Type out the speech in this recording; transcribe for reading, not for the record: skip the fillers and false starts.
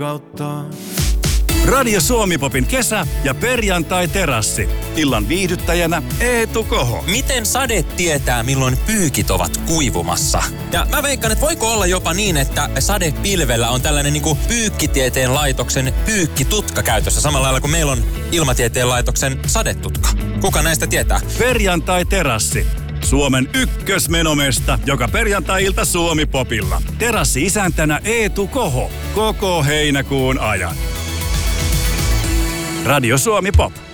kautta. Radio Suomi-popin kesä- ja perjantai-terassi. Illan viihdyttäjänä Eetu Koho. Miten sade tietää, milloin pyykit ovat kuivumassa? Ja mä veikkaan, että voiko olla jopa niin, että sadepilvellä on tällainen niinku pyykkitieteen laitoksen pyykkitutka käytössä, samalla lailla kuin meillä on ilmatieteen laitoksen sadetutka. Kuka näistä tietää? Perjantai-terassi. Suomen ykkösmenomesta joka perjantai-ilta Suomi-popilla. Terassi-isäntänä Eetu Koho. Koko heinäkuun ajan. Radio Suomi Pop.